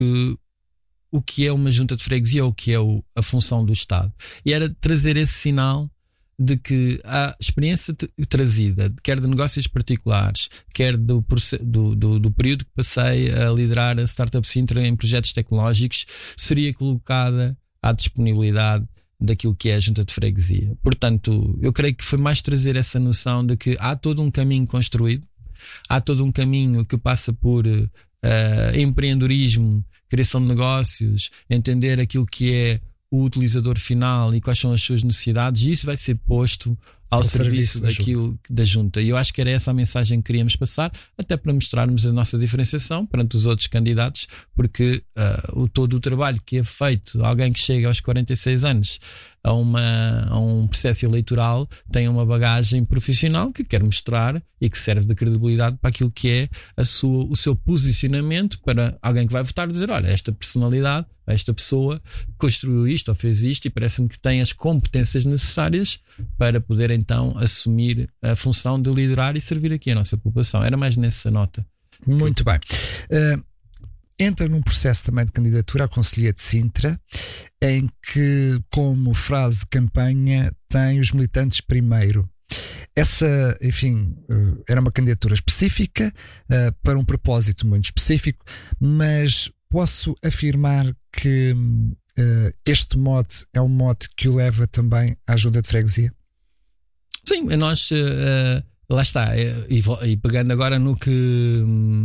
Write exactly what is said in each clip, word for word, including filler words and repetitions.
uh, o que é uma junta de freguesia ou o que é o, a função do Estado. E era trazer esse sinal de que a experiência t- trazida, quer de negócios particulares, quer do, do, do, do período que passei a liderar a Startup Sintra em projetos tecnológicos, seria colocada à disponibilidade daquilo que é a junta de freguesia. Portanto, eu creio que foi mais trazer essa noção de que há todo um caminho construído, há todo um caminho que passa por uh, empreendedorismo, criação de negócios, entender aquilo que é o utilizador final e quais são as suas necessidades, e isso vai ser posto ao, ao serviço, serviço daquilo da junta. da junta. E eu acho que era essa a mensagem que queríamos passar, até para mostrarmos a nossa diferenciação perante os outros candidatos, porque uh, o, todo o trabalho que é feito, alguém que chega aos quarenta e seis anos a, uma, a um processo eleitoral tem uma bagagem profissional que quer mostrar e que serve de credibilidade para aquilo que é a sua, o seu posicionamento para alguém que vai votar, dizer, olha, esta personalidade, esta pessoa construiu isto ou fez isto e parece-me que tem as competências necessárias para poder então assumir a função de liderar e servir aqui a nossa população. Era mais nessa nota. Muito bem. Uh, entra num processo também de candidatura à Conselhia de Sintra, em que, como frase de campanha, tem os militantes primeiro. Essa, enfim, uh, era uma candidatura específica, uh, para um propósito muito específico, mas posso afirmar que uh, este mote é um mote que o leva também à junta de freguesia? Sim, nós uh, lá está, e, e pegando agora no que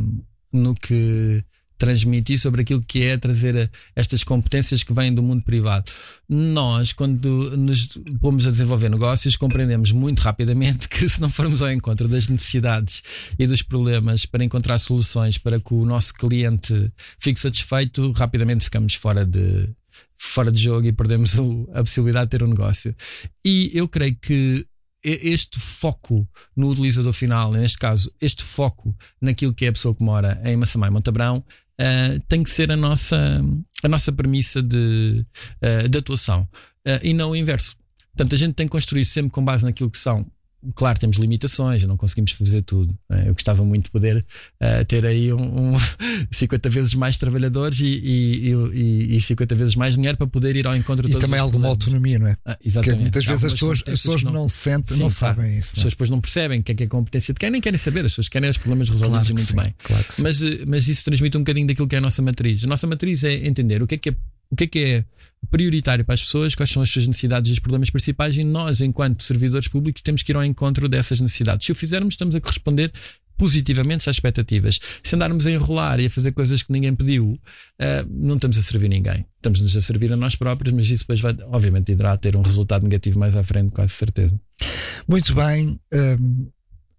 no que transmiti sobre aquilo que é trazer estas competências que vêm do mundo privado. Nós, quando nos pomos a desenvolver negócios, compreendemos muito rapidamente que se não formos ao encontro das necessidades e dos problemas para encontrar soluções para que o nosso cliente fique satisfeito, rapidamente ficamos fora de, fora de jogo e perdemos o, a possibilidade de ter um negócio. E eu creio que este foco no utilizador final, neste caso, este foco naquilo que é a pessoa que mora em Massamá e Montabrão, uh, tem que ser a nossa, a nossa premissa de, uh, de atuação, uh, e não o inverso. Portanto, a gente tem que construir sempre com base naquilo que são. Claro, temos limitações, não conseguimos fazer tudo. Eu gostava muito de poder uh, ter aí um, um cinquenta vezes mais trabalhadores e, e, e, e cinquenta vezes mais dinheiro para poder ir ao encontro de todos os problemas. E também alguma autonomia, não é? Ah, exatamente. Porque muitas vezes as pessoas, as pessoas não, não sentem, sim, não sabem claro, isso. As pessoas depois não percebem o que é, que é a competência de quem, nem querem saber, as pessoas querem os problemas resolvidos, claro, muito sim, bem. Claro que sim. Mas, mas isso transmite um bocadinho daquilo que é a nossa matriz. A nossa matriz é entender o que é que é, o que é, que é prioritário para as pessoas, quais são as suas necessidades e os problemas principais, e nós, enquanto servidores públicos, temos que ir ao encontro dessas necessidades. Se o fizermos, estamos a corresponder positivamente às expectativas. Se andarmos a enrolar e a fazer coisas que ninguém pediu, uh, não estamos a servir ninguém. Estamos-nos a servir a nós próprios, mas isso depois vai, obviamente, irá ter um resultado negativo mais à frente, quase certeza. Muito bem. Um...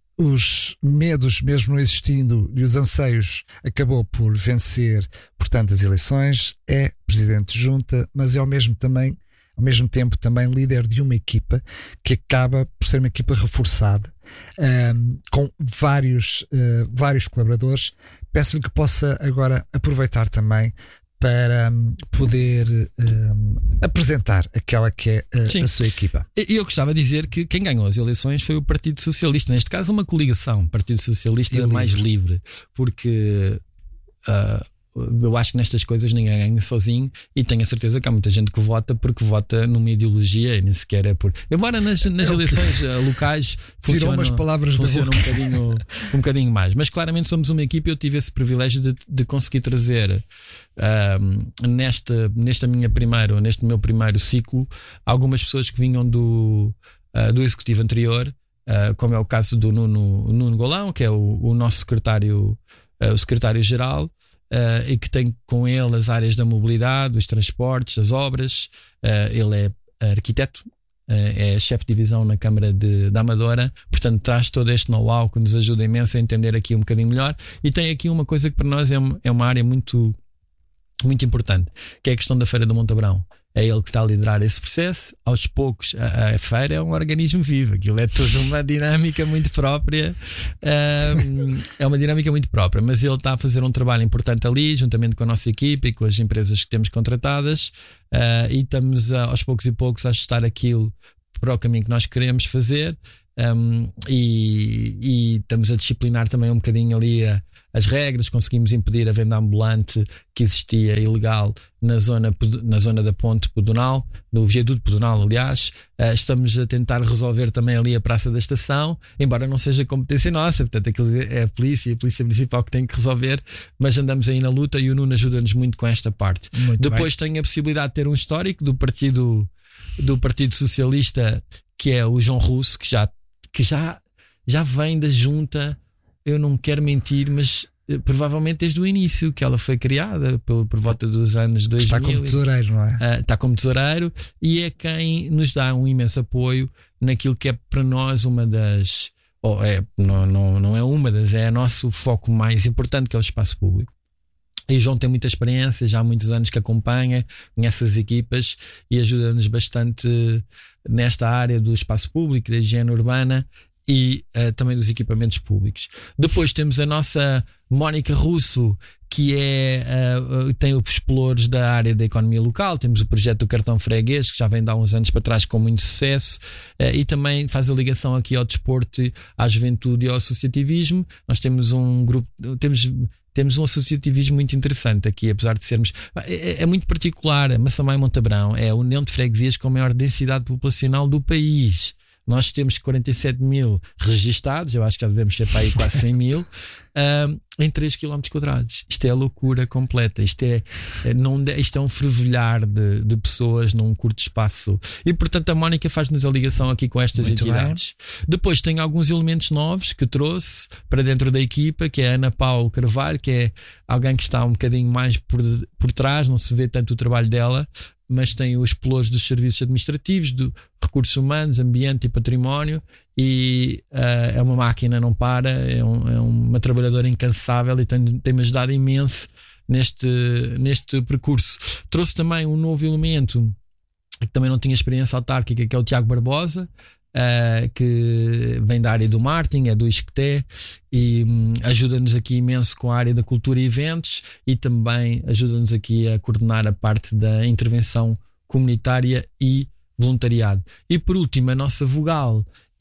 Os medos, mesmo não existindo, e os anseios, acabou por vencer, portanto, as eleições. É presidente de junta, mas é ao mesmo, também, ao mesmo tempo também líder de uma equipa que acaba por ser uma equipa reforçada, um, com vários, uh, vários colaboradores. Peço-lhe que possa agora aproveitar também para um, poder um, apresentar aquela que é a, a sua equipa. E eu gostava de dizer que quem ganhou as eleições foi o Partido Socialista, neste caso uma coligação, Partido Socialista livre. mais livre, porque uh, eu acho que nestas coisas ninguém ganha sozinho, e tenho a certeza que há muita gente que vota porque vota numa ideologia e nem sequer é por. Embora nas, nas é eleições que... locais funcionam, umas palavras funciona um bocadinho, um bocadinho mais, mas claramente somos uma equipa e eu tive esse privilégio de, de conseguir trazer um, nesta, nesta minha primeiro, neste meu primeiro ciclo algumas pessoas que vinham do, uh, do executivo anterior, uh, como é o caso do Nuno, Nuno Golão, que é o, o nosso secretário, uh, o secretário-geral. Uh, e que tem com ele as áreas da mobilidade, os transportes, as obras. Uh, ele é arquiteto, uh, é chefe de divisão na Câmara de, da Amadora, portanto traz todo este know-how que nos ajuda imenso a entender aqui um bocadinho melhor. E tem aqui uma coisa que para nós é uma, é uma área muito, muito importante, que é a questão da Feira do Montabrão. É ele que está a liderar esse processo. Aos poucos, a, a feira é um organismo vivo, aquilo é toda uma dinâmica muito própria, um, é uma dinâmica muito própria, mas ele está a fazer um trabalho importante ali, juntamente com a nossa equipe e com as empresas que temos contratadas, uh, e estamos a, aos poucos e poucos a ajustar aquilo para o caminho que nós queremos fazer. um, e, e estamos a disciplinar também um bocadinho ali a, as regras. Conseguimos impedir a venda ambulante que existia ilegal na zona, na zona da ponte pedonal, no viaduto pedonal, aliás. Uh, estamos a tentar resolver também ali a Praça da Estação, embora não seja competência nossa, portanto aquilo é a polícia, a polícia municipal que tem que resolver, mas andamos aí na luta e o Nuno ajuda-nos muito com esta parte. Muito Depois bem. Tenho a possibilidade de ter um histórico do Partido, do Partido Socialista, que é o João Russo, que já, que já, já vem da junta. Eu não quero mentir, mas provavelmente desde o início, que ela foi criada por, por volta dos anos dois mil. Está como tesoureiro, não é? Uh, está como tesoureiro e é quem nos dá um imenso apoio naquilo que é para nós uma das, ou é, não, não, não é uma das, é o nosso foco mais importante, que é o espaço público. E o João tem muita experiência, já há muitos anos que acompanha, conhece as equipas e ajuda-nos bastante nesta área do espaço público, da higiene urbana e uh, também dos equipamentos públicos. Depois temos a nossa Mónica Russo, que é, uh, tem os pelouros da área da economia local. Temos o projeto do cartão freguês, que já vem de há uns anos para trás com muito sucesso, uh, e também faz a ligação aqui ao desporto, à juventude e ao associativismo. Nós temos um grupo, temos... Temos um associativismo muito interessante aqui, apesar de sermos... É, é muito particular. A Massamá e Montabrão é a união de freguesias com a maior densidade populacional do país. Nós temos quarenta e sete mil registados, eu acho que já devemos ser para aí quase cem mil, uh, em três quilómetros quadrados. Isto é a loucura completa. Isto é, não, isto é um fervilhar de, de pessoas num curto espaço. E portanto a Mónica faz-nos a ligação aqui com estas Muito entidades. Bem. Depois tem alguns elementos novos que trouxe para dentro da equipa, que é a Ana Paula Carvalho, que é alguém que está um bocadinho mais por, por trás, não se vê tanto o trabalho dela, mas tem os pelouros dos serviços administrativos, do recursos humanos, ambiente e património, e uh, é uma máquina, não para, é, um, é uma trabalhadora incansável e tem, tem-me ajudado imenso neste, neste percurso. Trouxe também um novo elemento que também não tinha experiência autárquica, que é o Tiago Barbosa, Uh, que vem da área do marketing, é do Isqueté, e um, ajuda-nos aqui imenso com a área da cultura e eventos, e também ajuda-nos aqui a coordenar a parte da intervenção comunitária e voluntariado. E por último, a nossa vogal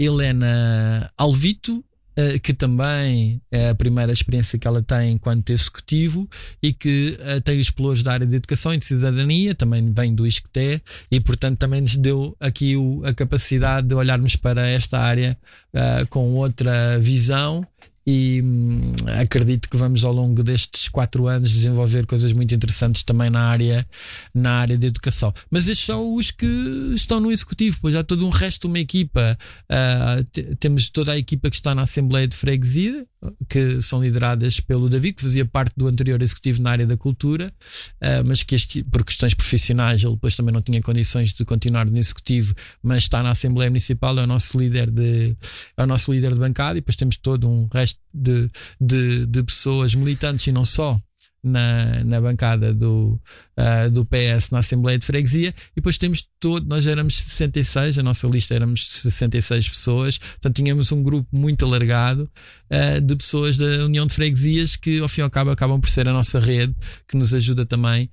Helena Alvito, uh, que também é a primeira experiência que ela tem enquanto executivo e que uh, tem os pelouros da área de educação e de cidadania, também vem do Isqueté, e portanto também nos deu aqui o, a capacidade de olharmos para esta área uh, com outra visão. E hum, acredito que vamos ao longo destes quatro anos desenvolver coisas muito interessantes também na área, na área de educação. Mas estes são os que estão no executivo, pois há todo um resto de uma equipa. Uh, t- temos toda a equipa que está na Assembleia de Freguesia, que são lideradas pelo David, que fazia parte do anterior executivo na área da cultura, uh, mas que este, por questões profissionais ele depois também não tinha condições de continuar no executivo, mas está na Assembleia Municipal, é o nosso líder de, é o nosso líder de bancada. E depois temos todo um resto de, de, de pessoas militantes e não só na, na bancada do, uh, do P S na Assembleia de Freguesia. E depois temos todo, nós éramos sessenta e seis, a nossa lista éramos sessenta e seis pessoas, portanto tínhamos um grupo muito alargado uh, de pessoas da União de Freguesias que ao fim e ao cabo acabam por ser a nossa rede, que nos ajuda também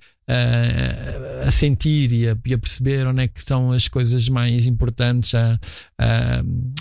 Uh, a sentir e a, e a perceber onde é que são as coisas mais importantes a, a,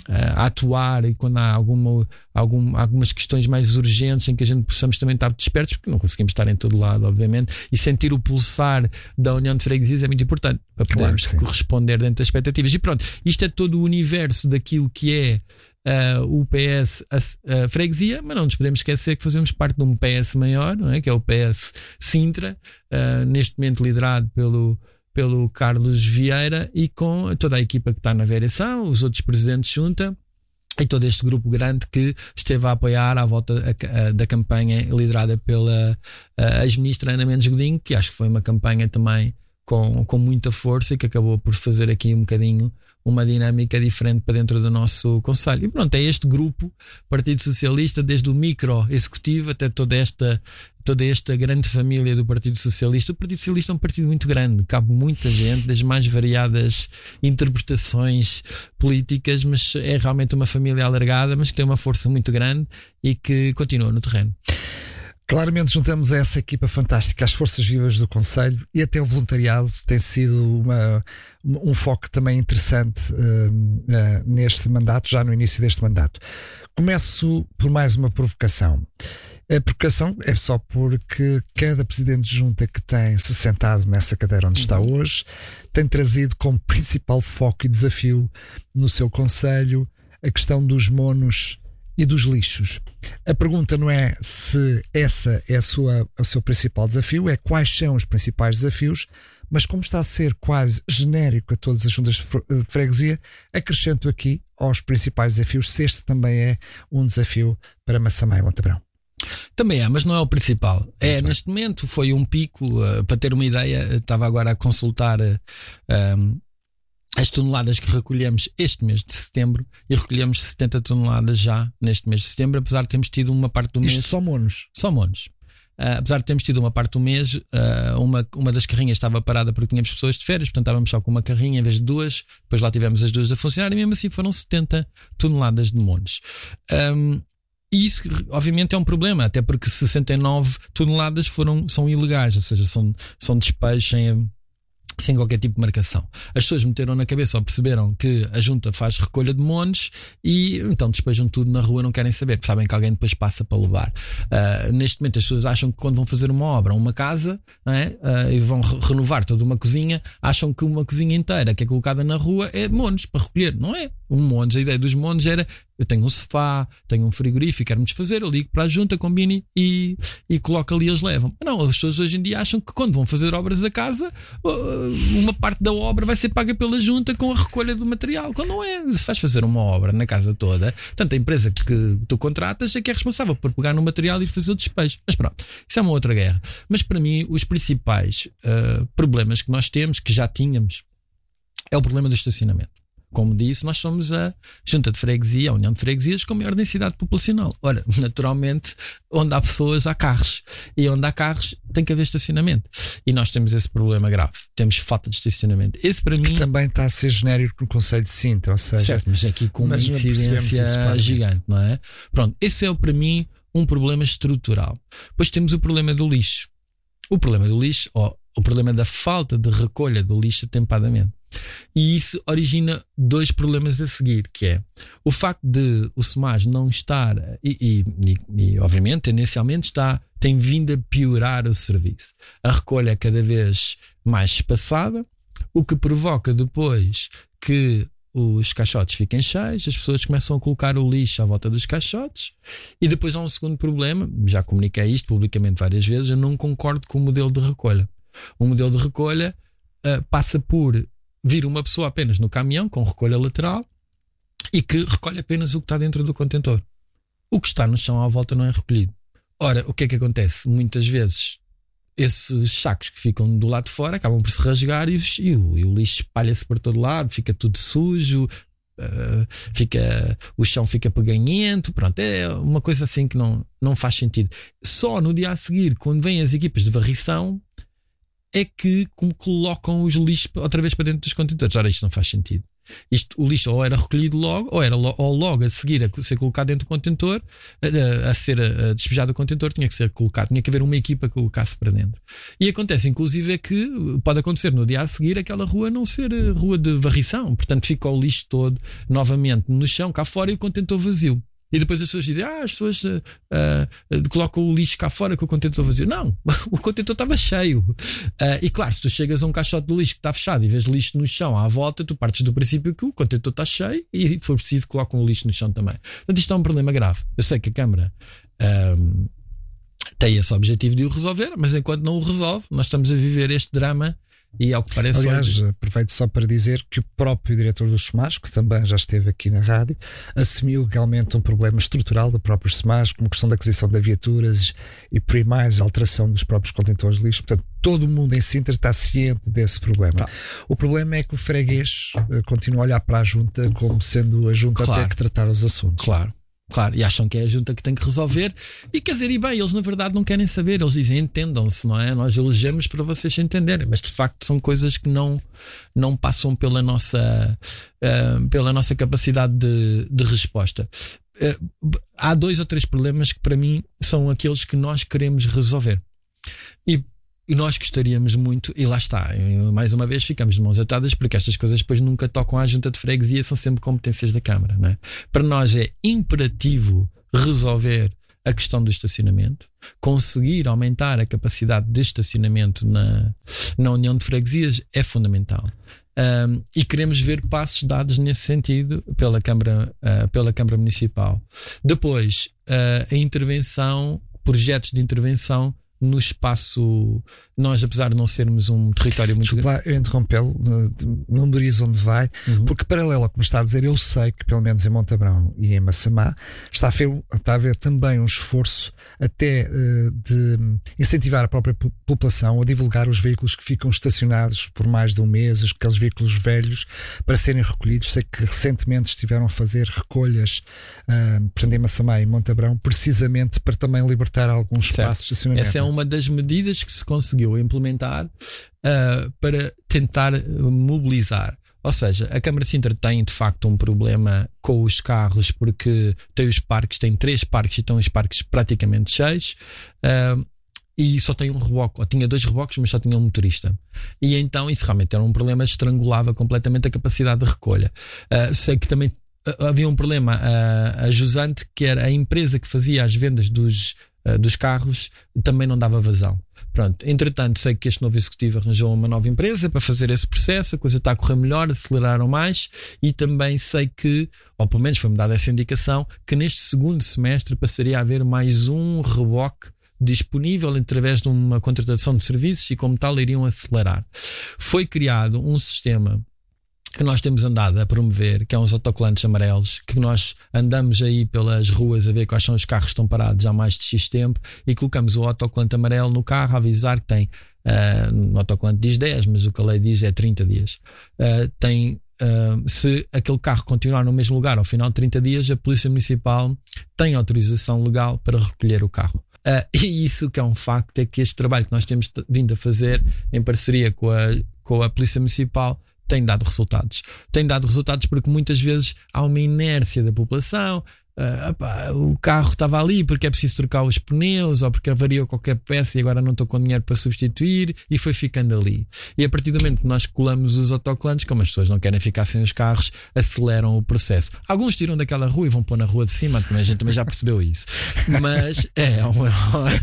a atuar, e quando há alguma, algum, algumas questões mais urgentes em que a gente possamos também estar despertos, porque não conseguimos estar em todo lado, obviamente, e sentir o pulsar da União de Freguesias é muito importante para podermos claro, corresponder dentro das expectativas. E pronto, isto é todo o universo daquilo que é Uh, o P S a, a freguesia, mas não nos podemos esquecer que fazemos parte de um P S maior, não é? Que é o P S Sintra, uh, neste momento liderado pelo, pelo Carlos Vieira, e com toda a equipa que está na vereação, os outros presidentes de junta e todo este grupo grande que esteve a apoiar à volta a, a, da campanha liderada pela ex-ministra Ana Mendes Godinho, que acho que foi uma campanha também com, com muita força e que acabou por fazer aqui um bocadinho uma dinâmica diferente para dentro do nosso concelho. E pronto, é este grupo, Partido Socialista, desde o micro executivo até toda esta, toda esta grande família do Partido Socialista. O Partido Socialista é um partido muito grande, cabe muita gente, das mais variadas interpretações políticas, mas é realmente uma família alargada, mas que tem uma força muito grande e que continua no terreno. Claramente juntamos a essa equipa fantástica às forças vivas do Conselho e até o voluntariado tem sido uma, um foco também interessante uh, uh, neste mandato, já no início deste mandato. Começo por mais uma provocação. A provocação é só porque cada presidente de junta que tem se sentado nessa cadeira onde está hoje tem trazido como principal foco e desafio no seu Conselho a questão dos monos e dos lixos. A pergunta não é se essa é a sua, o seu principal desafio, é quais são os principais desafios, mas como está a ser quase genérico a todas as juntas de freguesia, acrescento aqui aos principais desafios se este também é um desafio para Massamá e Montebrão. Também é, mas não é o principal. É, neste momento foi um pico, uh, para ter uma ideia, estava agora a consultar uh, um, as toneladas que recolhemos este mês de setembro e recolhemos setenta toneladas já neste mês de setembro, apesar de termos tido uma parte do mês. Isto só monos? Só monos. Uh, apesar de termos tido uma parte do mês, uh, uma, uma das carrinhas estava parada porque tínhamos pessoas de férias, portanto estávamos só com uma carrinha em vez de duas, depois lá tivemos as duas a funcionar e mesmo assim foram setenta toneladas de monos. Um, E isso, obviamente, é um problema, até porque sessenta e nove toneladas foram, são ilegais, ou seja, são, são despejos sem, sem qualquer tipo de marcação. As pessoas meteram na cabeça ou perceberam que a junta faz recolha de monos e então despejam tudo na rua, não querem saber, porque sabem que alguém depois passa para levar. Uh, neste momento as pessoas acham que quando vão fazer uma obra, uma casa, não é? uh, e vão re- renovar toda uma cozinha, acham que uma cozinha inteira que é colocada na rua é monos para recolher. Não é? Um monos, a ideia dos monos era: eu tenho um sofá, tenho um frigorífico, quero-me desfazer, eu ligo para a junta, combine e, e coloco ali e eles levam. Não, as pessoas hoje em dia acham que quando vão fazer obras da casa, uma parte da obra vai ser paga pela junta com a recolha do material. Quando não é, se vais fazer uma obra na casa toda, portanto a empresa que tu contratas é que é responsável por pegar no material e fazer o despejo. Mas pronto, isso é uma outra guerra. Mas para mim os principais uh, problemas que nós temos, que já tínhamos, é o problema do estacionamento. Como disse, nós somos a junta de freguesia, a união de freguesias com maior densidade populacional. Ora, naturalmente, onde há pessoas, há carros. E onde há carros, tem que haver estacionamento. E nós temos esse problema grave. Temos falta de estacionamento. Esse, para mim... Que também está a ser genérico no Conselho de Sintra, ou seja... Certo, mas aqui com uma incidência isso, gigante, não é? Pronto, esse é, para mim, um problema estrutural. Depois temos o problema do lixo. O problema do lixo, ou o problema da falta de recolha do lixo atempadamente. E isso origina dois problemas a seguir, que é o facto de o SEMAS não estar e, e, e obviamente tendencialmente está, tem vindo a piorar o serviço. A recolha é cada vez mais espaçada, o que provoca depois que os caixotes fiquem cheios, as pessoas começam a colocar o lixo à volta dos caixotes. E depois há um segundo problema, já comuniquei isto publicamente várias vezes, eu não concordo com o modelo de recolha. O modelo de recolha uh, passa por vir uma pessoa apenas no caminhão com recolha lateral e que recolhe apenas o que está dentro do contentor. O que está no chão à volta não é recolhido. Ora, o que é que acontece? Muitas vezes esses sacos que ficam do lado de fora acabam por se rasgar e, e, o, e o lixo espalha-se por todo lado, fica tudo sujo, uh, fica, o chão fica peganhento. Pronto, é uma coisa assim que não, não faz sentido. Só no dia a seguir, quando vêm as equipas de varrição, é que colocam os lixos outra vez para dentro dos contentores. Ora, isto não faz sentido. Isto, o lixo ou era recolhido logo, ou era lo, ou logo a seguir a ser colocado dentro do contentor, a, a ser a, despejado do contentor, tinha que ser colocado, tinha que haver uma equipa que colocasse para dentro. E acontece, inclusive, é que pode acontecer no dia a seguir aquela rua não ser rua de varrição, portanto fica o lixo todo novamente no chão, cá fora, e o contentor vazio. E depois as pessoas dizem: ah, as pessoas uh, uh, colocam o lixo cá fora com o contentor vazio. Não, o contentor estava cheio. Uh, e claro, se tu chegas a um caixote de lixo que está fechado e vês lixo no chão à volta, tu partes do princípio que o contentor está cheio e, se for preciso, colocam o lixo no chão também. Portanto, isto é um problema grave. Eu sei que a Câmara um, tem esse objetivo de o resolver, mas enquanto não o resolve, nós estamos a viver este drama. E ao que parece, aliás, só... aproveito só para dizer que o próprio diretor do SEMAS, que também já esteve aqui na rádio, assumiu realmente um problema estrutural do próprio SEMAS, como questão da aquisição de viaturas e por mais alteração dos próprios contentores de lixo. Portanto, todo o mundo em Sintra está ciente desse problema. Tá. O problema é que o freguês uh, continua a olhar para a junta como sendo a junta claro. a ter que tratar os assuntos. Claro. Claro, e acham que é a junta que tem que resolver. E quer dizer, e bem, eles na verdade não querem saber. Eles dizem: entendam-se, não é? Nós elegemos para vocês entenderem. Mas de facto são coisas que não, não passam pela nossa, uh, pela nossa capacidade de, de resposta. há dois ou três problemas que para mim são aqueles que nós queremos resolver. E E nós gostaríamos muito, e lá está, mais uma vez ficamos de mãos atadas, porque estas coisas depois nunca tocam à junta de freguesia, são sempre competências da Câmara, não é? Para nós é imperativo resolver a questão do estacionamento, conseguir aumentar a capacidade de estacionamento na, na União de Freguesias é fundamental. Um, e queremos ver passos dados nesse sentido pela Câmara, uh, pela Câmara Municipal. Depois, uh, a intervenção, projetos de intervenção no espaço. Nós, apesar de não sermos um território muito grande. Desculpa, eu interrompê-lo, não me diz onde vai, uhum. porque paralelo ao que me está a dizer, eu sei que pelo menos em Montabrão e em Massamá está a, ver, está a haver também um esforço até uh, de incentivar a própria população a divulgar os veículos que ficam estacionados por mais de um mês, aqueles veículos velhos, para serem recolhidos. Sei que recentemente estiveram a fazer recolhas uh, portanto, em Massamá e em Montabrão, precisamente para também libertar alguns certo. espaços de estacionamento. Essa é uma das medidas que se conseguiu implementar uh, para tentar mobilizar. Ou seja, a Câmara de Sintra tem de facto um problema com os carros, porque tem os parques, tem três parques e estão os parques praticamente cheios, uh, e só tem um reboque, ou tinha dois reboques, mas só tinha um motorista. E então isso realmente era um problema, estrangulava completamente a capacidade de recolha. Uh, sei que também uh, havia um problema uh, a jusante, que era a empresa que fazia as vendas dos dos carros, também não dava vazão. Pronto, entretanto, sei que este novo executivo arranjou uma nova empresa para fazer esse processo, a coisa está a correr melhor, aceleraram mais, e também sei que, ou pelo menos foi-me dada essa indicação, que neste segundo semestre passaria a haver mais um reboque disponível através de uma contratação de serviços, e como tal iriam acelerar. Foi criado um sistema que nós temos andado a promover, que é uns autocolantes amarelos, que nós andamos aí pelas ruas a ver quais são os carros que estão parados há mais de X tempo, e colocamos o autocolante amarelo no carro a avisar que tem, uh, no autocolante diz dez, mas o que a lei diz é trinta dias. Uh, tem, uh, se aquele carro continuar no mesmo lugar ao final de trinta dias, a Polícia Municipal tem autorização legal para recolher o carro. Uh, e isso que é um facto, é que este trabalho que nós temos vindo a fazer em parceria com a, com a Polícia Municipal tem dado resultados. Tem dado resultados porque muitas vezes há uma inércia da população. Uh, opa, o carro estava ali porque é preciso trocar os pneus, ou porque avariou qualquer peça e agora não estou com dinheiro para substituir, e foi ficando ali. E a partir do momento que nós colamos os autocolantes, como as pessoas não querem ficar sem os carros, aceleram o processo. Alguns tiram daquela rua e vão pôr na rua de cima, também a gente também já percebeu isso. Mas é, é uma,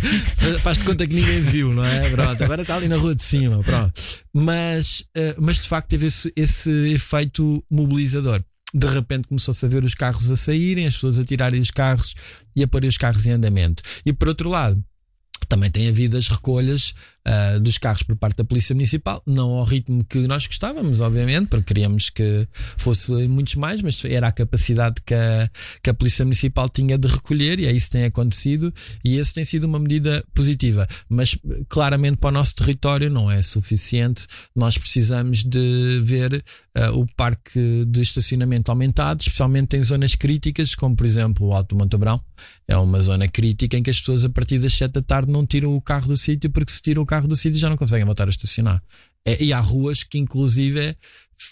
faz de conta que ninguém viu, não é? Pronto, agora está ali na rua de cima, pronto. Mas, uh, mas de facto teve esse, esse efeito mobilizador. De repente começou-se a ver os carros a saírem, as pessoas a tirarem os carros e a pôr os carros em andamento. E por outro lado, também tem havido as recolhas uh, dos carros por parte da Polícia Municipal, não ao ritmo que nós gostávamos, obviamente, porque queríamos que fosse muitos mais, mas era a capacidade que a, que a Polícia Municipal tinha de recolher, e é isso que tem acontecido, e essa tem sido uma medida positiva. Mas claramente para o nosso território não é suficiente. Nós precisamos de ver uh, o parque de estacionamento aumentado, especialmente em zonas críticas, como por exemplo o Alto Montabrão. É uma zona crítica em que as pessoas a partir das sete da tarde não tiram o carro do sítio, porque se tiram o carro do sítio já não conseguem voltar a estacionar. É, e há ruas que inclusive é,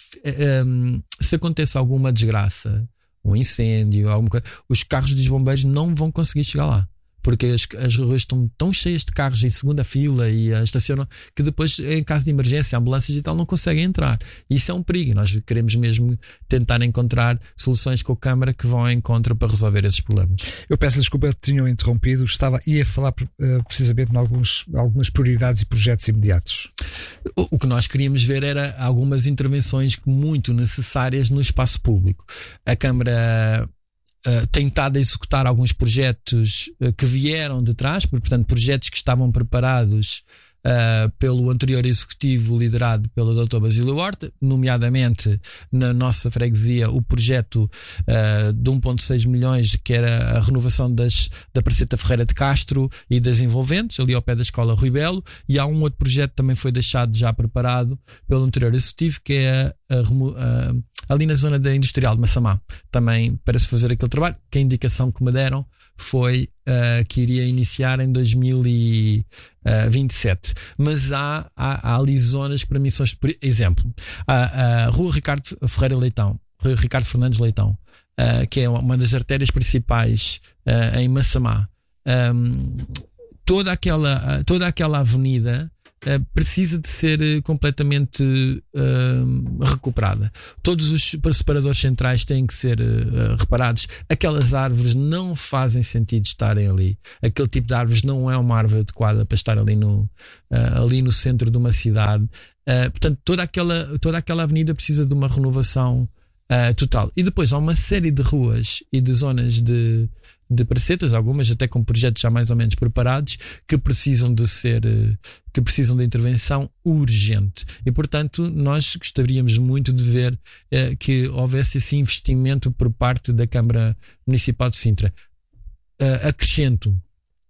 é, um, se aconteça alguma desgraça, um incêndio, alguma coisa, os carros dos bombeiros não vão conseguir chegar lá, porque as, as ruas estão tão cheias de carros em segunda fila e uh, estacionam, que depois, em caso de emergência, ambulâncias e tal não conseguem entrar. Isso é um perigo. Nós queremos mesmo tentar encontrar soluções com a Câmara que vão ao encontro para resolver esses problemas. Eu peço desculpa, tinham interrompido, estava, ia falar uh, precisamente de alguns, algumas prioridades e projetos imediatos. O, o que nós queríamos ver era algumas intervenções muito necessárias no espaço público. A Câmara Uh, tem estado a executar alguns projetos uh, que vieram de trás, portanto projetos que estavam preparados uh, pelo anterior executivo liderado pelo doutor Basílio Horta, nomeadamente na nossa freguesia o projeto uh, de um vírgula seis milhões, que era a renovação das, da Praceta Ferreira de Castro e das envolventes, ali ao pé da Escola Rui Belo, e há um outro projeto que também foi deixado já preparado pelo anterior executivo, que é a, a, a ali na zona da Industrial de Massamá, também para se fazer aquele trabalho, que a indicação que me deram foi uh, que iria iniciar em dois mil e vinte e sete. Mas há, há, há ali zonas que para mim são, por exemplo, a, a Rua Ricardo Ferreira Leitão, Rua Ricardo Fernandes Leitão, uh, que é uma das artérias principais uh, em Massamá, um, toda, aquela, toda aquela avenida Uh, precisa de ser uh, completamente uh, recuperada. Todos os separadores centrais têm que ser uh, reparados. Aquelas árvores não fazem sentido estarem ali. Aquele tipo de árvores não é uma árvore adequada para estar ali no, uh, ali no centro de uma cidade. Uh, portanto, toda aquela, toda aquela avenida precisa de uma renovação uh, total. E depois há uma série de ruas e de zonas de de pracetas, algumas até com projetos já mais ou menos preparados, que precisam de ser, que precisam de intervenção urgente. E portanto nós gostaríamos muito de ver eh, que houvesse esse investimento por parte da Câmara Municipal de Sintra. Uh, acrescento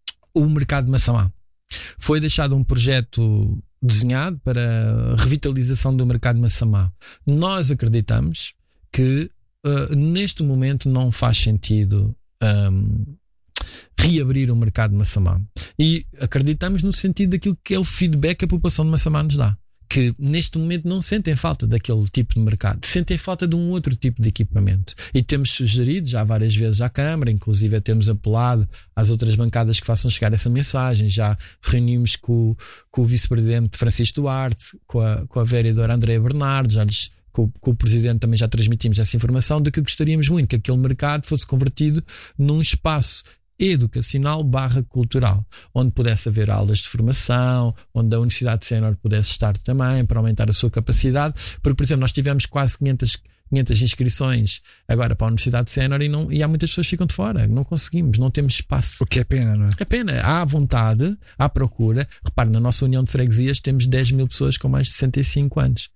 o mercado de Massamá. Foi deixado um projeto desenhado para a revitalização do mercado de Massamá. Nós acreditamos que uh, neste momento não faz sentido Um, reabrir o mercado de Massamá, e acreditamos no sentido daquilo que é o feedback que a população de Massamá nos dá, que neste momento não sentem falta daquele tipo de mercado, sentem falta de um outro tipo de equipamento, e temos sugerido já várias vezes à Câmara, inclusive temos apelado às outras bancadas que façam chegar essa mensagem. Já reunimos com, com o vice-presidente Francisco Duarte, com a, com a vereadora Andréa Bernardo, já lhes Com, com o Presidente também já transmitimos essa informação de que gostaríamos muito que aquele mercado fosse convertido num espaço educacional barra cultural, onde pudesse haver aulas de formação, onde a Universidade Sénior pudesse estar também para aumentar a sua capacidade, porque, por exemplo, nós tivemos quase quinhentas, quinhentas inscrições agora para a Universidade Sénior e, não, e há muitas pessoas que ficam de fora, não conseguimos, não temos espaço. O que é pena, não é? É pena, há vontade, há procura. Repare, na nossa União de Freguesias temos dez mil pessoas com mais de sessenta e cinco anos.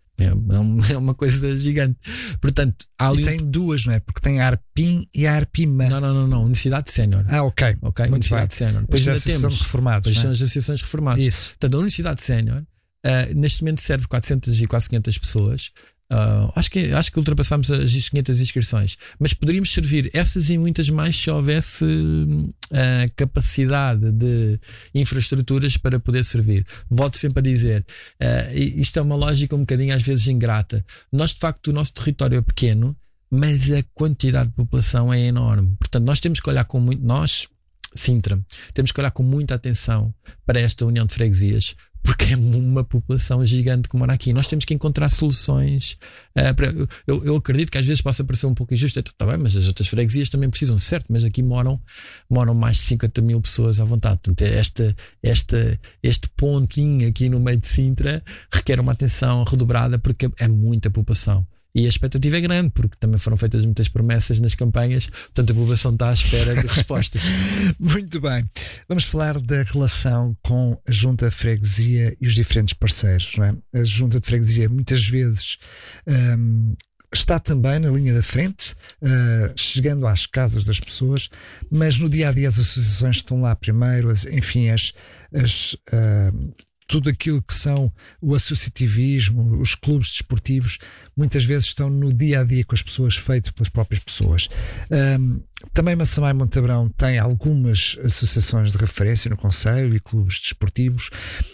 É uma coisa gigante. Portanto, há ali... E tem duas, não é? Porque tem a Arpim e a Arpima. Não, não, não, não. Universidade Sénior. Ah, ok. Ok, Universidade Sénior. Depois ainda temos reformados. Depois não é? são as associações reformadas. Isso. Portanto, a Universidade Sénior uh, neste momento serve quatrocentas e quase quinhentas pessoas. Uh, acho, que, acho que ultrapassámos as quinhentas inscrições, mas poderíamos servir essas e muitas mais se houvesse uh, capacidade de infraestruturas para poder servir. Volto sempre a dizer, uh, isto é uma lógica um bocadinho às vezes ingrata. Nós, de facto, o nosso território é pequeno, mas a quantidade de população é enorme. Portanto, nós temos que olhar com muito, nós, Sintra, temos que olhar com muita atenção para esta União de Freguesias, porque é uma população gigante que mora aqui. Nós temos que encontrar soluções. Uh, para, eu, eu acredito que às vezes possa parecer um pouco injusto. Está bem, mas as outras freguesias também precisam, certo? Mas aqui moram, moram mais de cinquenta mil pessoas à vontade. Portanto, esta, esta, este pontinho aqui no meio de Sintra requer uma atenção redobrada, porque é muita população. E a expectativa é grande, porque também foram feitas muitas promessas nas campanhas, portanto a população está à espera de respostas. Muito bem. Vamos falar da relação com a Junta de Freguesia e os diferentes parceiros, não é? A Junta de Freguesia muitas vezes hum, está também na linha da frente, uh, chegando às casas das pessoas, mas no dia a dia as associações estão lá primeiro, as, enfim, as. as uh, tudo aquilo que são o associativismo, os clubes desportivos, muitas vezes estão no dia-a-dia com as pessoas, feito pelas próprias pessoas. Um, também Massamá e Montabrão tem algumas associações de referência no Conselho e clubes desportivos.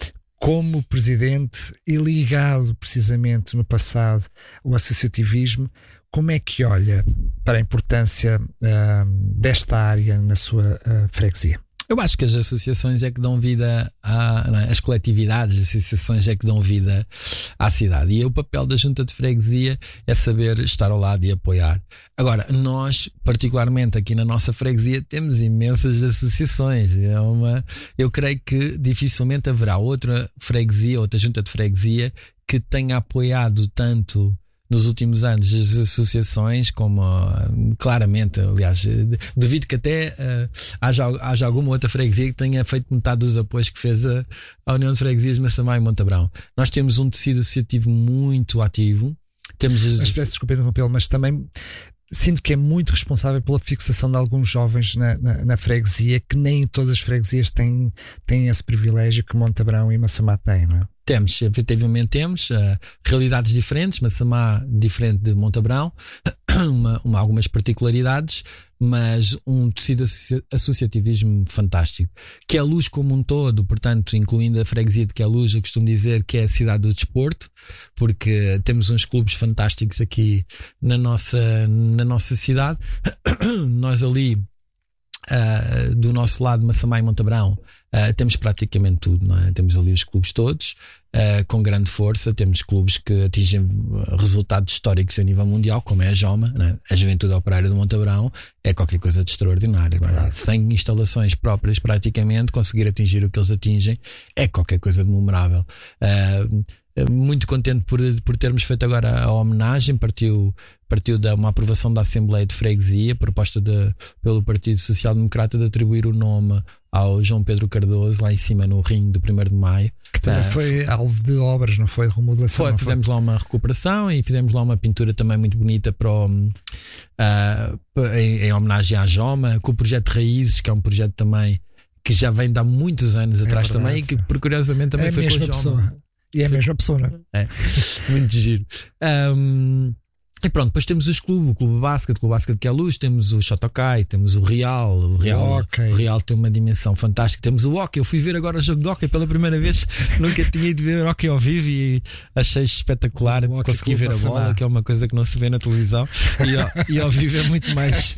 Como presidente e ligado precisamente no passado ao associativismo, como é que olha para a importância um, desta área na sua uh, freguesia? Eu acho que as associações é que dão vida à, não é? As coletividades, as associações é que dão vida à cidade. E o papel da Junta de Freguesia é saber estar ao lado e apoiar. Agora, nós, particularmente aqui na nossa freguesia, temos imensas associações. É uma, eu creio que dificilmente haverá outra freguesia, outra Junta de Freguesia que tenha apoiado tanto nos últimos anos as associações, como uh, claramente, aliás, duvido que até uh, haja, haja alguma outra freguesia que tenha feito metade dos apoios que fez a, a União de Freguesias de Massamá e Montabrão. Nós temos um tecido associativo muito ativo. Temos as... Mas peço desculpa interrompê-lo, mas também sinto que é muito responsável pela fixação de alguns jovens na, na, na freguesia, que nem todas as freguesias têm, têm esse privilégio que Montabrão e Massamá têm, não é? Temos, efetivamente temos uh, realidades diferentes, Massamá diferente de Montabrão, uma, uma, algumas particularidades, mas um tecido associativismo fantástico. Que é a Luz como um todo, portanto, incluindo a freguesia de Queluz, eu costumo dizer que é a cidade do desporto, porque temos uns clubes fantásticos aqui na nossa, na nossa cidade. Nós ali, uh, do nosso lado, Massamá e Montabrão, Uh, temos praticamente tudo, não é? Temos ali os clubes todos, uh, com grande força. Temos clubes que atingem resultados históricos a nível mundial, como é a Joma, não é? A Juventude Operária do Montabrão é qualquer coisa de extraordinário, não é? Sem instalações próprias, praticamente, conseguir atingir o que eles atingem é qualquer coisa de memorável. Uh, muito contente por, por termos feito agora a homenagem. Partiu, partiu de uma aprovação da Assembleia de Freguesia, proposta de, pelo Partido Social Democrata, de atribuir o nome ao João Pedro Cardoso, lá em cima no ringue do primeiro de maio. Que também uh, foi alvo de obras, não foi? De remodelação. Foi, fizemos foi? lá uma recuperação e fizemos lá uma pintura também muito bonita para o, uh, em, em homenagem à Joma, com o projeto Raízes, que é um projeto também que já vem de há muitos anos atrás, é também, e que por curiosamente também é foi com a Joma. Pessoa. E é a mesma pessoa, não é? É, muito giro. Um, e pronto, depois temos os clubes, o Clube Basquete, o Clube Basquete de Queluz, temos o Chotokai, temos o Real. O Real, o Real tem uma dimensão fantástica. Temos o hockey. Eu fui ver agora o jogo de hockey pela primeira vez. Nunca tinha ido ver hockey ao vivo e achei espetacular. O Consegui ver a bola, que é uma coisa que não se vê na televisão. E ao, e ao vivo é muito mais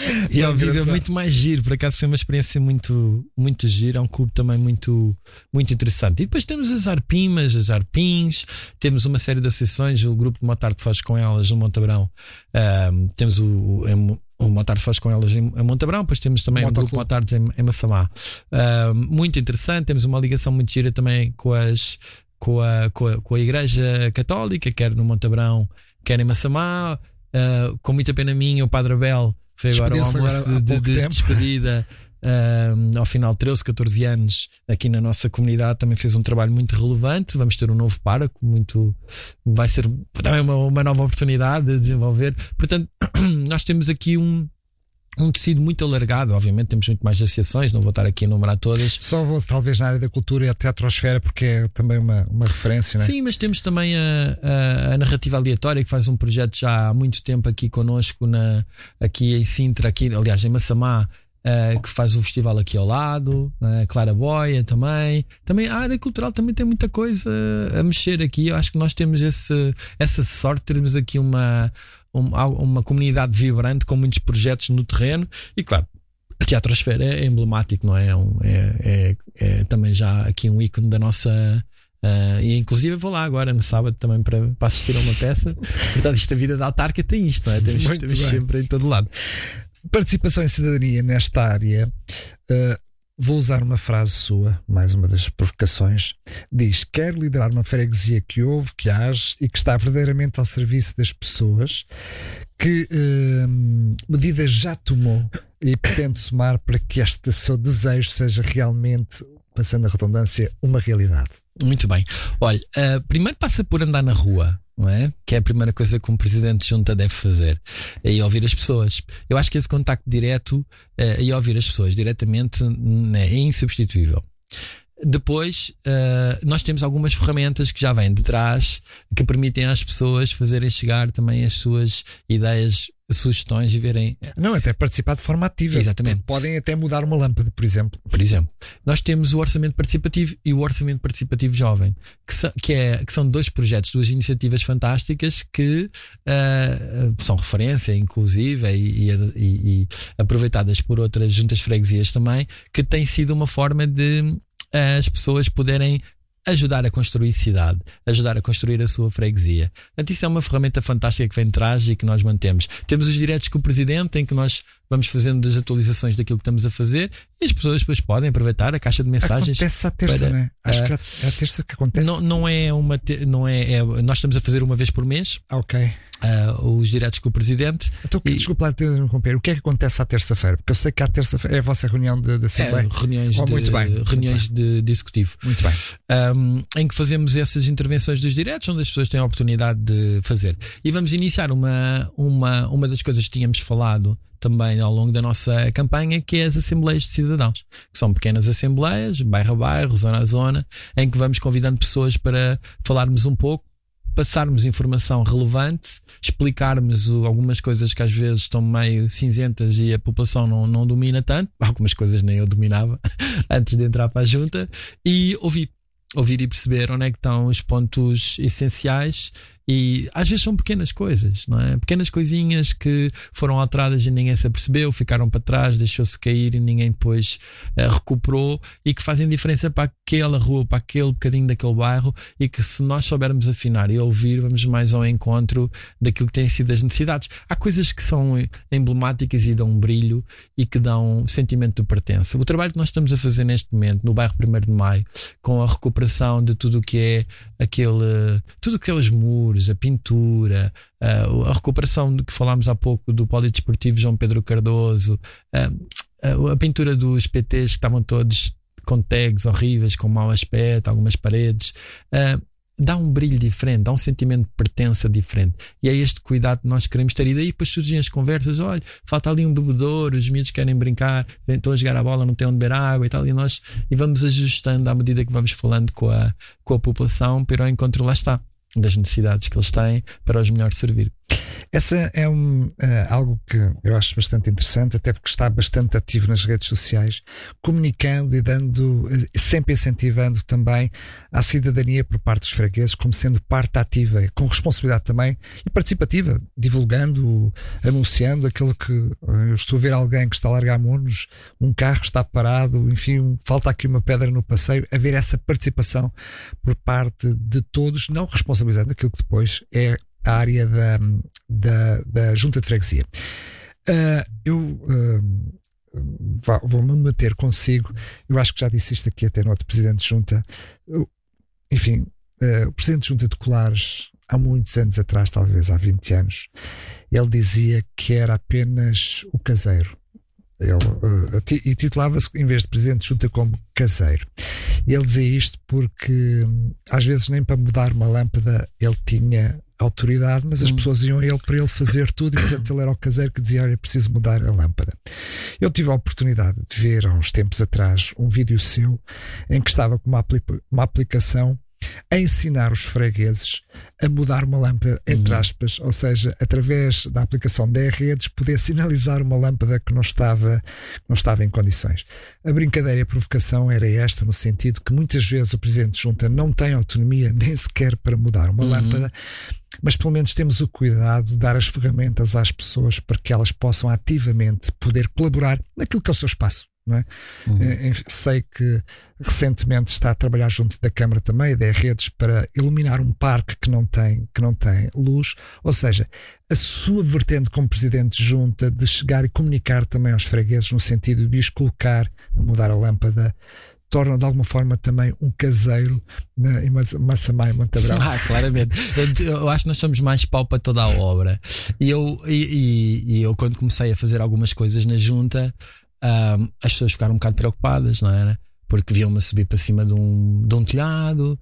e ao vivo é muito mais giro. Por acaso foi uma experiência muito, muito gira. É um clube também muito, muito interessante. E depois temos as Arpimas, as Arpins, temos uma série de associações. O grupo de Motarde faz com elas no Montabrão. Uh, temos o, o, o Motarde faz com elas em, em Montabrão. Depois temos também o grupo Motardes em, em Massamá. Uh, muito interessante. Temos uma ligação muito gira também com, as, com, a, com, a, com a Igreja Católica, quer no Montabrão, quer em Massamá. Uh, com muita pena minha, o Padre Abel foi agora o almoço agora, de, de, de despedida. Uh, ao final de treze, catorze anos aqui na nossa comunidade, também fez um trabalho muito relevante. Vamos ter um novo pároco, muito, vai ser também uma, uma nova oportunidade de desenvolver. Portanto, nós temos aqui um, um tecido muito alargado. Obviamente temos muito mais associações, não vou estar aqui a enumerar todas. Só vou talvez na área da cultura e a teatrosfera, porque é também uma, uma referência, não é? Sim, mas temos também a, a, a Narrativa Aleatória, que faz um projeto já há muito tempo aqui connosco, na, aqui em Sintra, aqui, aliás em Massamá. Uh, que faz o festival aqui ao lado, uh, Clara Boia também. Também a área cultural também tem muita coisa a mexer aqui. Eu acho que nós temos esse, essa sorte de termos aqui uma, uma, uma comunidade vibrante com muitos projetos no terreno. E claro, a Teatrosfera é emblemático, não é? É, um, é, é, é também já aqui um ícone da nossa. Uh, e inclusive vou lá agora no sábado também para, para assistir a uma peça. Portanto, isto, a vida da autarca tem isto, não é? Temos, temos sempre em todo lado. Participação em cidadania nesta área. Uh, vou usar uma frase sua, mais uma das provocações. Diz: quero liderar uma freguesia que ouve, que age e que está verdadeiramente ao serviço das pessoas. Que uh, medidas já tomou e pretende tomar para que este seu desejo seja realmente, passando a redundância, uma realidade? Muito bem. Olha, uh, primeiro passa por andar na rua, não é? Que é a primeira coisa que um presidente de junta deve fazer, é ir ouvir as pessoas. Eu acho que esse contacto direto uh, e ouvir as pessoas diretamente é insubstituível. Depois, uh, nós temos algumas ferramentas que já vêm de trás, que permitem às pessoas fazerem chegar também as suas ideias, sugestões e verem. Não, até participar de forma ativa. Exatamente. Podem até mudar uma lâmpada, por exemplo. Por exemplo, nós temos o Orçamento Participativo e o Orçamento Participativo Jovem, que, so, que, é, que são dois projetos, duas iniciativas fantásticas que uh, são referência, inclusive, e, e, e, e aproveitadas por outras juntas freguesias também, que tem sido uma forma de as pessoas poderem ajudar a construir cidade, ajudar a construir a sua freguesia. Portanto, isso é uma ferramenta fantástica que vem de trás e que nós mantemos. Temos os diretos com o Presidente, em que nós vamos fazendo as atualizações daquilo que estamos a fazer e as pessoas depois podem aproveitar a caixa de mensagens. Acontece à terça, para, não é? Acho uh, que é a terça que acontece. Não, não é uma. Te, não é, é, nós estamos a fazer uma vez por mês. Ok. Uh, os diretos com o Presidente. Então, e, desculpa lá te interromper. O que é que acontece à terça-feira? Porque eu sei que à terça-feira é a vossa reunião de, de Assembleia. É, reuniões, oh, de, muito bem, reuniões muito de, de executivo. Muito bem. Um, em que fazemos essas intervenções dos diretos, onde as pessoas têm a oportunidade de fazer. E vamos iniciar uma, uma, uma das coisas que tínhamos falado também ao longo da nossa campanha, que é as Assembleias de Cidadãos, que são pequenas assembleias, bairro a bairro, zona a zona, em que vamos convidando pessoas para falarmos um pouco passarmos informação relevante, explicarmos algumas coisas que às vezes estão meio cinzentas e a população não, não domina tanto, algumas coisas nem eu dominava antes de entrar para a junta, e ouvir, ouvir e perceber onde é que estão os pontos essenciais. E às vezes são pequenas coisas, não é? Pequenas coisinhas que foram alteradas e ninguém se apercebeu, ficaram para trás, deixou-se cair e ninguém depois uh, recuperou, e que fazem diferença para aquela rua, para aquele bocadinho daquele bairro, e que se nós soubermos afinar e ouvir, vamos mais ao encontro daquilo que têm sido as necessidades. Há coisas que são emblemáticas e dão um brilho e que dão um sentimento de pertença. O trabalho que nós estamos a fazer neste momento no bairro primeiro de Maio, com a recuperação de tudo o que é aquele, tudo o que é os muros, a pintura, a recuperação de que falámos há pouco do Polidesportivo João Pedro Cardoso, a pintura dos P Ts que estavam todos com tags horríveis, com mau aspecto, algumas paredes, dá um brilho diferente, dá um sentimento de pertença diferente, e é este cuidado que nós queremos ter. E daí depois surgem as conversas: olha, falta ali um bebedouro, os miúdos querem brincar, estão a jogar a bola, não têm onde beber água e tal, e nós e vamos ajustando à medida que vamos falando com a, com a população para o encontro, lá está, das necessidades que eles têm para os melhor servir. Essa é um, uh, algo que eu acho bastante interessante, até porque está bastante ativo nas redes sociais, comunicando e dando, sempre incentivando também a cidadania por parte dos fregueses, como sendo parte ativa, com responsabilidade também e participativa, divulgando, anunciando aquilo que eu estou a ver alguém que está a largar monos, um carro está parado, enfim, falta aqui uma pedra no passeio, haver essa participação por parte de todos, não responsabilizando aquilo que depois é a área da, da, da junta de freguesia. Uh, eu uh, vou-me meter consigo, eu acho que já disse isto aqui até no outro presidente de junta. Eu, enfim, uh, o presidente de junta de Colares, há muitos anos atrás, talvez há vinte anos, ele dizia que era apenas o caseiro. Ele uh, e titulava-se, em vez de presidente de junta, como caseiro. E ele dizia isto porque às vezes nem para mudar uma lâmpada ele tinha autoridade, mas as hum. pessoas iam a ele para ele fazer tudo, e portanto ele era o caseiro que dizia: olha, preciso mudar a lâmpada. Eu tive a oportunidade de ver há uns tempos atrás um vídeo seu em que estava com uma, apli- uma aplicação a ensinar os fregueses a mudar uma lâmpada, entre uhum. aspas, ou seja, através da aplicação da redes, poder sinalizar uma lâmpada que não estava, não estava em condições. A brincadeira e a provocação era esta, no sentido que muitas vezes o presidente de junta não tem autonomia nem sequer para mudar uma uhum. lâmpada, mas pelo menos temos o cuidado de dar as ferramentas às pessoas para que elas possam ativamente poder colaborar naquilo que é o seu espaço. Não é? Uhum. Sei que recentemente está a trabalhar junto da Câmara também, da redes, para iluminar um parque que não tem, que não tem luz. Ou seja, a sua vertente como presidente de junta de chegar e comunicar também aos fregueses, no sentido de os colocar a mudar a lâmpada, torna de alguma forma também um caseiro na, em Massamá e Montabrão. Ah, claramente. Eu, eu acho que nós somos mais pau para toda a obra. E eu, e, e, e eu quando comecei a fazer algumas coisas na junta, Um, as pessoas ficaram um bocado preocupadas, não era? Porque viam-me subir para cima de um, de um telhado,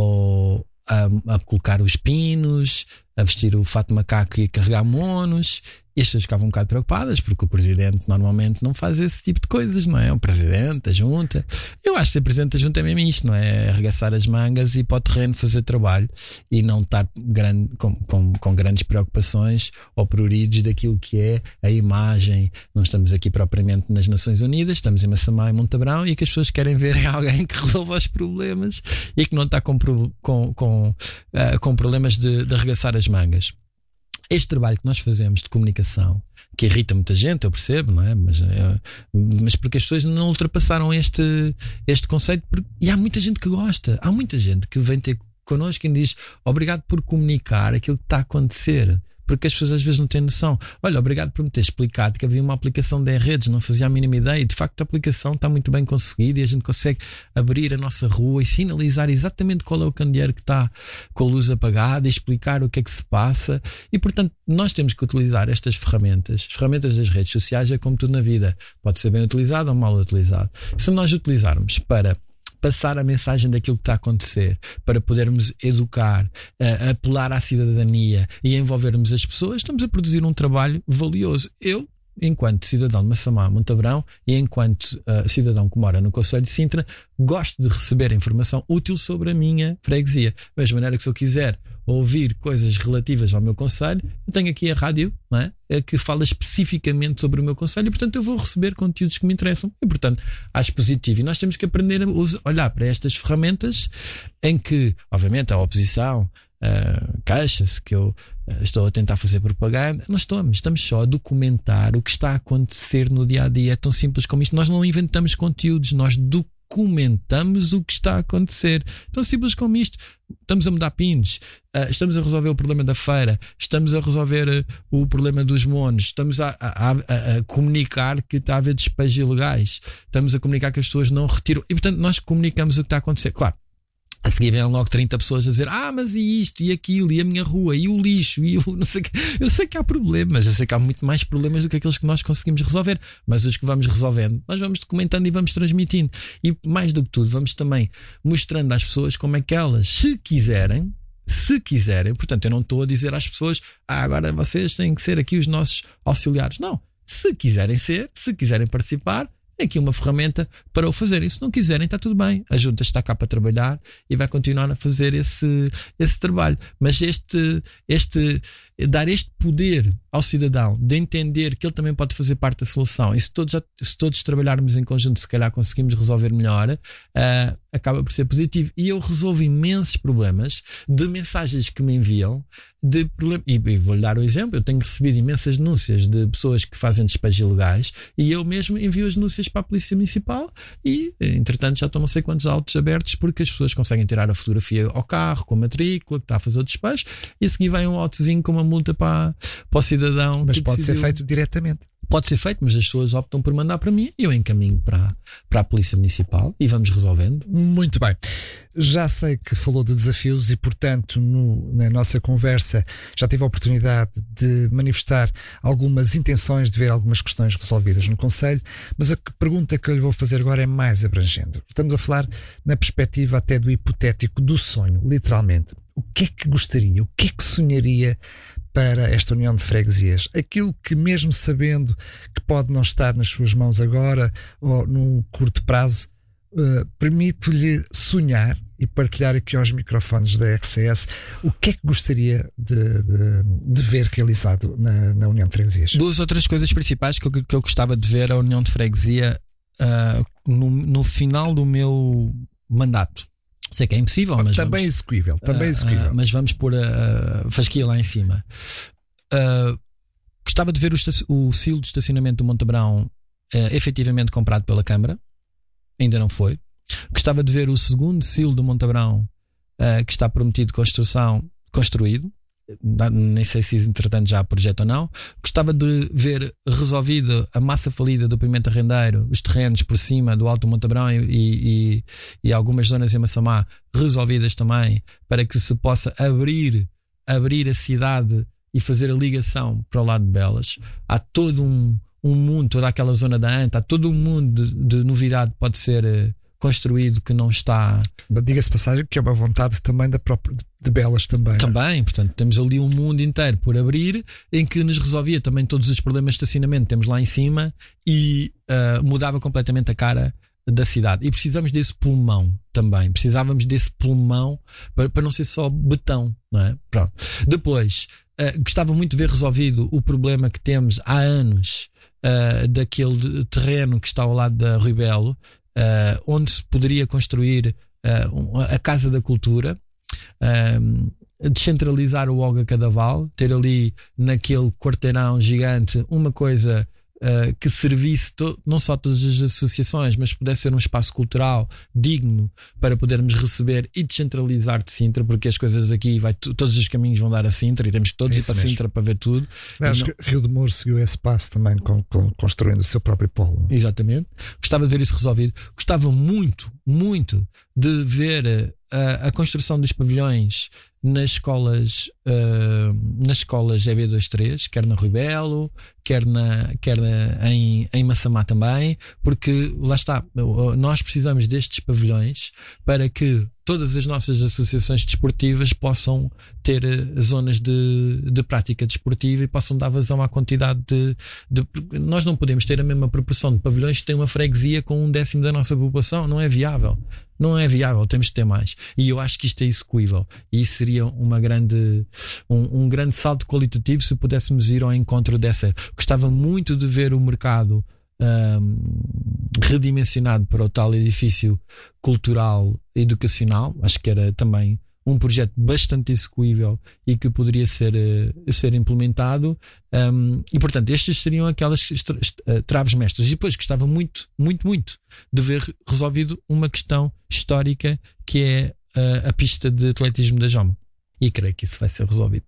ou a, a colocar os pinos, a vestir o fato de macaco e a carregar monos. E as pessoas ficavam um bocado preocupadas, porque o presidente normalmente não faz esse tipo de coisas, não é? O presidente da junta. Eu acho que ser presidente da junta é mesmo isto, não é? Arregaçar as mangas e ir para o terreno fazer trabalho, e não estar grande, com, com, com grandes preocupações ou pruridos daquilo que é a imagem. Não estamos aqui propriamente nas Nações Unidas, estamos em Massamá e Montabrão, e que as pessoas querem ver é alguém que resolva os problemas e que não está com, com, com, uh, com problemas de, de arregaçar as mangas. Este trabalho que nós fazemos de comunicação, que irrita muita gente, eu percebo, não é? Mas, é, mas porque as pessoas não ultrapassaram este, este conceito, e há muita gente que gosta, há muita gente que vem ter connosco e diz: obrigado por comunicar aquilo que está a acontecer. Porque as pessoas às vezes não têm noção. Olha, obrigado por me ter explicado que havia uma aplicação de redes, não fazia a mínima ideia. E de facto a aplicação está muito bem conseguida, e a gente consegue abrir a nossa rua e sinalizar exatamente qual é o candeeiro que está com a luz apagada e explicar o que é que se passa. E portanto nós temos que utilizar estas ferramentas. As ferramentas das redes sociais é como tudo na vida, pode ser bem utilizado ou mal utilizado. Se nós utilizarmos para passar a mensagem daquilo que está a acontecer, para podermos educar, uh, apelar à cidadania e envolvermos as pessoas, estamos a produzir um trabalho valioso. Eu, enquanto cidadão de Massamá, Montabrão, e enquanto uh, cidadão que mora no Concelho de Sintra, gosto de receber informação útil sobre a minha freguesia. Da mesma maneira que, se eu quiser a ouvir coisas relativas ao meu concelho, eu tenho aqui a rádio, não é? Que fala especificamente sobre o meu concelho e, portanto, eu vou receber conteúdos que me interessam e, portanto, acho positivo. E nós temos que aprender a olhar para estas ferramentas em que, obviamente, a oposição uh, queixa-se que eu uh, estou a tentar fazer propaganda. Não estamos, estamos só a documentar o que está a acontecer no dia a dia. É tão simples como isto. Nós não inventamos conteúdos, nós documentamos. Documentamos o que está a acontecer. Tão simples como isto. Estamos a mudar pins, uh, estamos a resolver o problema da feira, estamos a resolver uh, o problema dos monos, estamos a, a, a, a comunicar que está a haver despejos ilegais, estamos a comunicar que as pessoas não retiram. E portanto nós comunicamos o que está a acontecer. Claro, a seguir vêm logo trinta pessoas a dizer: ah, mas e isto, e aquilo, e a minha rua, e o lixo, e o não sei o que. Eu sei que há problemas, eu sei que há muito mais problemas do que aqueles que nós conseguimos resolver, mas os que vamos resolvendo, nós vamos documentando e vamos transmitindo. E mais do que tudo, vamos também mostrando às pessoas como é que elas, se quiserem, se quiserem, portanto, eu não estou a dizer às pessoas: ah, agora vocês têm que ser aqui os nossos auxiliares. Não, se quiserem ser, se quiserem participar, é aqui uma ferramenta para o fazer. E se não quiserem, está tudo bem. A junta está cá para trabalhar e vai continuar a fazer esse, esse trabalho. Mas este, este, dar este poder ao cidadão de entender que ele também pode fazer parte da solução, e se todos, se todos trabalharmos em conjunto, se calhar conseguimos resolver melhor, uh, acaba por ser positivo. E eu resolvo imensos problemas de mensagens que me enviam, de problem... e, e vou-lhe dar o exemplo. Eu tenho recebido imensas denúncias de pessoas que fazem despejos ilegais e eu mesmo envio as denúncias para a Polícia Municipal e, entretanto, já estão não sei quantos autos abertos porque as pessoas conseguem tirar a fotografia ao carro com a matrícula que está a fazer o despejo e a seguir vai um autozinho com uma multa para, para o cidadão. Mas pode decidiu... ser feito diretamente. Pode ser feito, mas as pessoas optam por mandar para mim e eu encaminho para, para a Polícia Municipal e vamos resolvendo. Muito bem. Já sei que falou de desafios e, portanto, no, na nossa conversa já tive a oportunidade de manifestar algumas intenções de ver algumas questões resolvidas no Conselho, mas a pergunta que eu lhe vou fazer agora é mais abrangente. Estamos a falar na perspectiva até do hipotético, do sonho, literalmente. O que é que gostaria, o que é que sonharia para esta união de freguesias? Aquilo que, mesmo sabendo que pode não estar nas suas mãos agora ou num curto prazo, uh, permito-lhe sonhar e partilhar aqui aos microfones da R C S o que é que gostaria de, de, de ver realizado na, na União de Freguesias. Duas outras coisas principais que eu, que eu gostava de ver a União de Freguesia uh, no, no final do meu mandato. Sei que é impossível, mas também vamos, execuível, também uh, execuível. Uh, mas vamos pôr a uh, fasquia lá em cima. Uh, gostava de ver o, o silo de estacionamento do Montebrão uh, efetivamente comprado pela Câmara. Ainda não foi. Gostava de ver o segundo silo do Montebrão uh, que está prometido de construção construído. Nem sei se entretanto já há projeto ou não. Gostava de ver resolvido a massa falida do Pimenta Rendeiro, os terrenos por cima do Alto Montebrão e, e, e algumas zonas em Massamá resolvidas também, para que se possa abrir, abrir a cidade e fazer a ligação para o lado de Belas. Há todo um, um mundo, toda aquela zona da Anta, há todo um mundo de, de novidade que pode ser construído que não está. Diga-se passagem que é uma vontade também da própria de Belas também. Também, portanto, temos ali um mundo inteiro por abrir em que nos resolvia também todos os problemas de estacionamento que temos lá em cima e uh, mudava completamente a cara da cidade. E precisamos desse pulmão também. Precisávamos desse pulmão para, para não ser só betão, não é? Pronto. Depois, uh, gostava muito de ver resolvido o problema que temos há anos uh, daquele terreno que está ao lado da Rui Belo, Uh, onde se poderia construir uh, a Casa da Cultura, uh, descentralizar o Olga Cadaval, ter ali naquele quarteirão gigante uma coisa uh, que servisse to- não só todas as associações, mas pudesse ser um espaço cultural digno para podermos receber e descentralizar de Sintra, porque as coisas aqui, vai t- todos os caminhos vão dar a Sintra e temos que todos é ir para mesmo. Sintra para ver tudo. Acho não... que Rio de Moro seguiu esse passo também com, com, construindo o seu próprio polo. Exatamente. Gostava de ver isso resolvido. Gostava muito, muito de ver a, a construção dos pavilhões nas escolas, uh, nas escolas E B vinte e três, quer na Rui Belo, quer, na, quer na, em, em Massamá também, porque lá está, nós precisamos destes pavilhões para que todas as nossas associações desportivas possam ter uh, zonas de, de prática desportiva e possam dar vazão à quantidade de, de. Nós não podemos ter a mesma proporção de pavilhões que tem uma freguesia com um décimo da nossa população. Não é viável. Não é viável, temos de ter mais. E eu acho que isto é execuível. E isso seria uma grande, um, um grande salto qualitativo se pudéssemos ir ao encontro dessa. Gostava muito de ver o mercado um, redimensionado para o tal edifício cultural e educacional. Acho que era também um projeto bastante execuível e que poderia ser, uh, ser implementado. Um, e portanto, estas seriam aquelas uh, traves mestras. E depois gostava muito, muito, muito de ver resolvido uma questão histórica que é uh, a pista de atletismo da Joma. E creio que isso vai ser resolvido.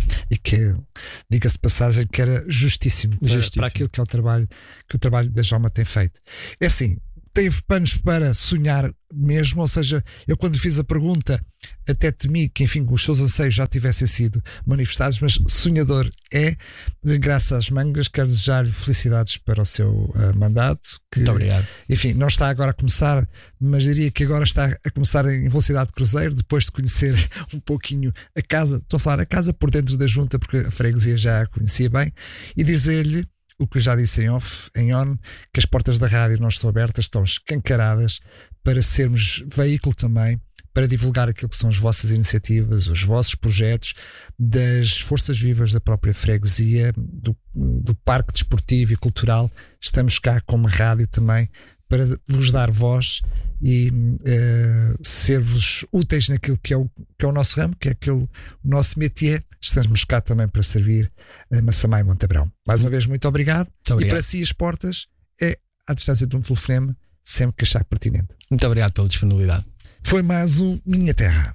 E que, diga-se de passagem, que era justíssimo, justíssimo. Para, para aquilo que é o trabalho que o trabalho da Joma tem feito. É assim, teve panos para sonhar mesmo, ou seja, eu quando fiz a pergunta até temi que, enfim, os seus anseios já tivessem sido manifestados, mas sonhador é, graças às mangas. Quero desejar-lhe felicidades para o seu uh, mandato, que, muito obrigado. Enfim, não está agora a começar, mas diria que agora está a começar em velocidade de cruzeiro, depois de conhecer um pouquinho a casa, estou a falar a casa por dentro da junta, porque a freguesia já a conhecia bem, e dizer-lhe o que eu já disse em off, em on, que as portas da rádio não estão abertas, estão escancaradas para sermos veículo também para divulgar aquilo que são as vossas iniciativas, os vossos projetos, das forças vivas da própria freguesia, do, do parque desportivo e cultural. Estamos cá como rádio também para vos dar voz e uh, ser-vos úteis naquilo que é, o, que é o nosso ramo, que é aquele, o nosso métier. Estamos cá também para servir a Massamá e Montabrão. Mais uma vez, muito obrigado. Muito obrigado. E para si as portas é à distância de um telefonema, sempre que achar pertinente. Muito obrigado pela disponibilidade. Foi mais um Minha Terra.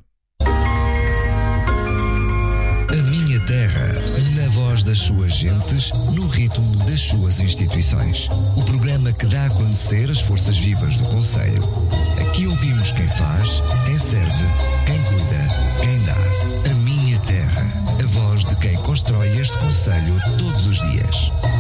A Minha Terra, na voz das suas gentes, no ritmo das suas instituições. O programa que dá a conhecer as forças vivas do concelho. Aqui ouvimos quem faz, quem serve, quem cuida, quem dá. A Minha Terra, a voz de quem constrói este concelho todos os dias.